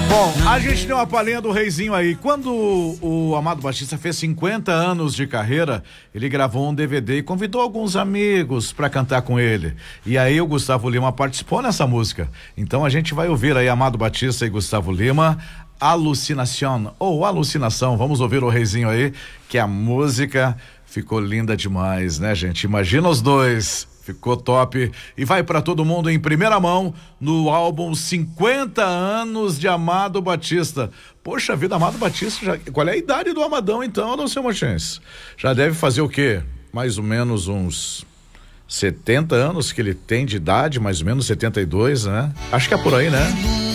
Bom, a gente deu uma palhinha do Reizinho aí. Quando o Amado Batista fez 50 anos de carreira, ele gravou um DVD e convidou alguns amigos para cantar com ele. E aí o Gustavo Lima participou nessa música. Então a gente vai ouvir aí Amado Batista e Gustavo Lima, Alucinação ou Alucinação. Vamos ouvir o Reizinho aí, que a música ficou linda demais, né, gente? Imagina os dois. Ficou top e vai pra todo mundo em primeira mão no álbum 50 anos de Amado Batista. Poxa vida, Amado Batista, qual é a idade do Amadão então, não, seu Martins? Já deve fazer o quê? Mais ou menos uns 70 anos que ele tem de idade, mais ou menos 72, né? Acho que é por aí, né?